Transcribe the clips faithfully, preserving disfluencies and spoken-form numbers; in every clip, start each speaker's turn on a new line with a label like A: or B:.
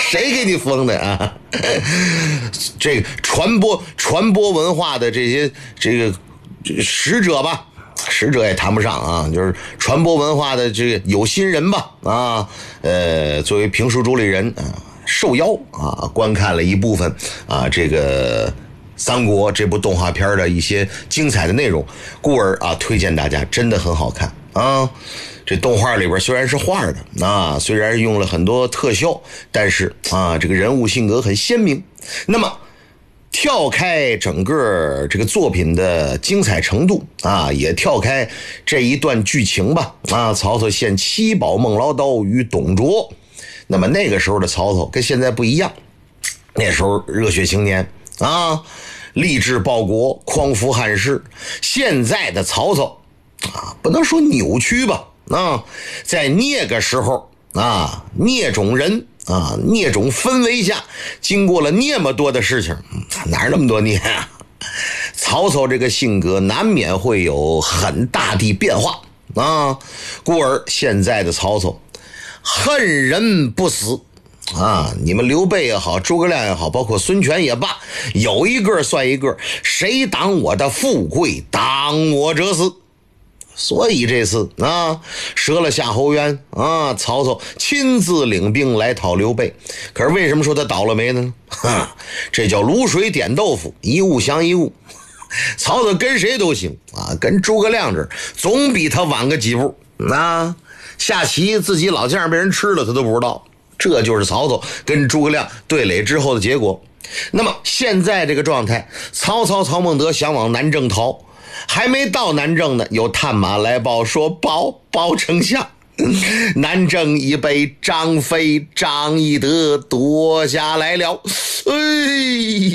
A: 谁给你封的啊？这个传播传播文化的这些这个使者吧，使者也谈不上啊，就是传播文化的这个有心人吧啊，呃，作为评书主理人啊，受邀啊观看了一部分啊这个三国这部动画片的一些精彩的内容，故而啊推荐大家，真的很好看啊。这动画里边虽然是画的啊，虽然用了很多特效，但是啊这个人物性格很鲜明。那么跳开整个这个作品的精彩程度啊，也跳开这一段剧情吧啊，曹操献七宝孟劳刀与董卓。那么那个时候的曹操跟现在不一样，那时候热血青年啊，立志报国，匡扶汉室。现在的曹操啊，不能说扭曲吧啊，在那个时候啊，那种人啊，那种氛围下，经过了那么多的事情，哪有那么多孽啊？曹操这个性格难免会有很大的变化啊，故而现在的曹操恨人不死啊！你们刘备也好，诸葛亮也好，包括孙权也罢，有一个算一个，谁挡我的富贵，挡我者死。所以这次啊，折了夏侯渊啊，曹操亲自领兵来讨刘备。可是为什么说他倒了霉呢？哈，这叫卤水点豆腐，一物降一物。曹操跟谁都行啊，跟诸葛亮这儿总比他晚个几步啊。下棋自己老将被人吃了他都不知道，这就是曹操跟诸葛亮对垒之后的结果。那么现在这个状态，曹操曹孟德想往南郑逃，还没到南郑呢，有探马来报说，报报丞相，南郑已被张飞张翼德夺下来了。哎，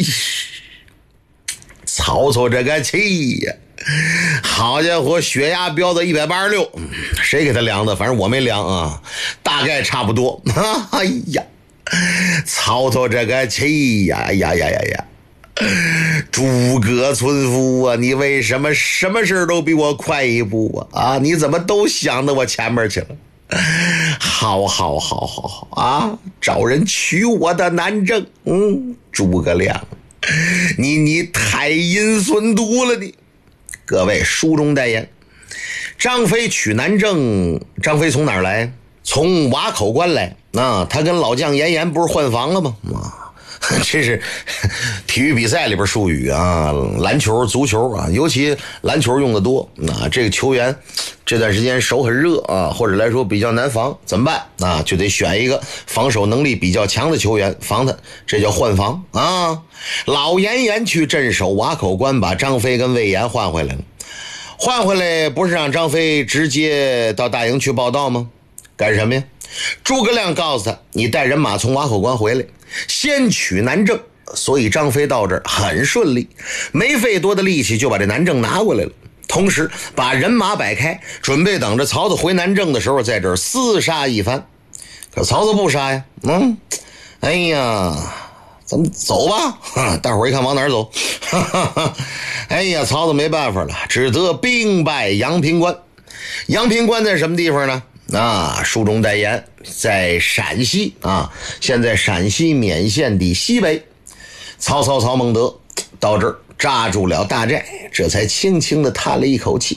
A: 曹操这个气呀！好家伙，血压飙到一百八十六，谁给他量的？反正我没量啊，大概差不多。哎呀，曹操这个气呀呀呀呀呀！诸葛村夫啊，你为什么什么事都比我快一步啊？啊，你怎么都想到我前面去了？好好好好好啊，找人取我的南郑。嗯，诸葛亮，你你太阴损毒了你。各位，书中代言，张飞取南郑，张飞从哪儿来？从瓦口关来啊！他跟老将严颜不是换防了吗？啊，这是体育比赛里边术语啊，篮球、足球啊，尤其篮球用的多啊。这个球员这段时间手很热啊，或者来说比较难防，怎么办啊？就得选一个防守能力比较强的球员防他，这叫换防啊。老严颜去镇守瓦口关，把张飞跟魏延换回来了。换回来不是让张飞直接到大营去报道吗？干什么呀？诸葛亮告诉他，你带人马从瓦口关回来，先取南郑。所以张飞到这儿很顺利，没费多的力气就把这南郑拿过来了。同时把人马摆开，准备等着曹操回南郑的时候在这儿厮杀一番。可曹操不杀呀，嗯，哎呀，咱们走吧，哈，大伙儿一看往哪儿走，哈哈哈，哎呀，曹操没办法了，只得兵败阳平关。阳平关在什么地方呢？啊，书中代言，在陕西啊，现在陕西勉县的西北。曹操曹孟德到这儿扎住了大寨，这才轻轻地叹了一口气。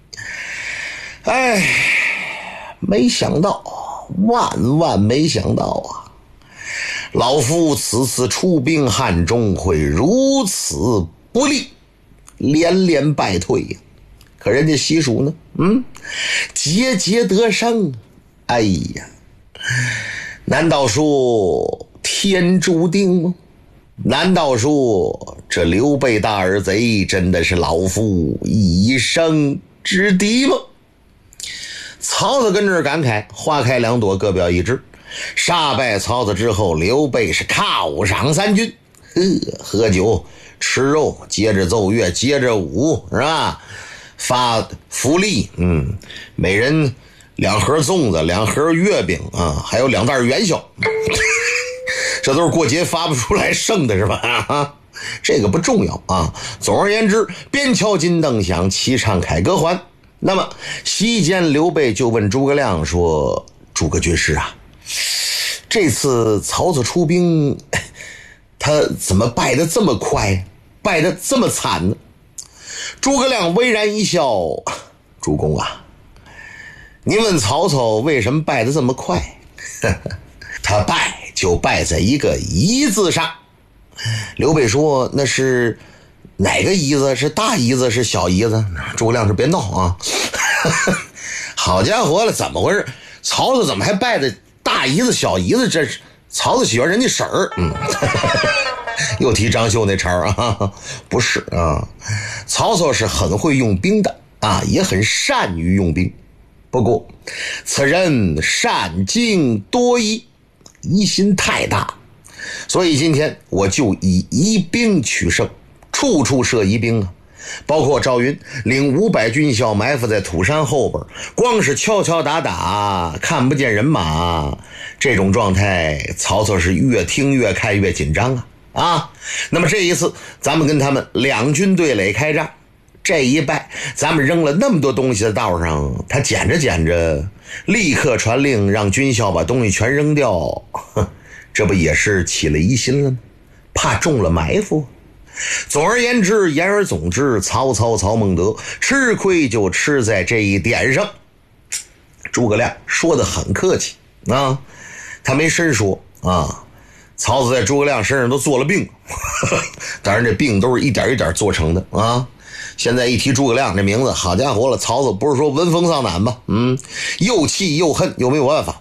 A: 哎，没想到，万万没想到啊！老夫此次出兵汉中会如此不利，连连败退呀。可人家西蜀呢，嗯，节节得胜。哎呀，难道说天注定吗？难道说这刘备大耳贼真的是老夫一生之敌吗？曹操跟这儿感慨，花开两朵，各表一枝。杀败曹操之后，刘备是犒赏三军，呵，喝酒吃肉，接着奏乐，接着舞，是吧？发福利，嗯，每人两盒粽子，两盒月饼啊，还有两袋元宵。这都是过节发不出来剩的是吧？啊，这个不重要啊。总而言之，边敲金灯响，齐唱凯歌还。那么席间刘备就问诸葛亮说，诸葛军师啊， 这次曹操出兵，他怎么败得这么快，败得这么惨呢？诸葛亮微然一笑，主公啊，您问曹操为什么败得这么快？他败就败在一个夷字上。刘备说那是哪个夷字？是大夷子是小夷子？诸葛亮说别闹啊。好家伙了，怎么回事？曹操怎么还败的大姨子小姨子？这是曹操喜欢人家婶儿。嗯，又提张绣那茬啊，不是啊，曹操是很会用兵的啊，也很善于用兵。不过此人善经多疑，疑心太大，所以今天我就以疑兵取胜，处处设疑兵啊。包括赵云领五百军校埋伏在土山后边，光是敲敲打打看不见人马，这种状态曹操是越听越看越紧张啊啊！那么这一次咱们跟他们两军对垒开战，这一败咱们扔了那么多东西在道上，他捡着捡着立刻传令让军校把东西全扔掉，这不也是起了疑心了吗？怕中了埋伏。总而言之，言而总之，曹操曹孟德吃亏就吃在这一点上。诸葛亮说得很客气啊，他没深说啊。曹操在诸葛亮身上都做了病，当然这病都是一点一点做成的啊。现在一提诸葛亮这名字，好家伙了，曹操不是说闻风丧胆吧？嗯，又气又恨又没有办法。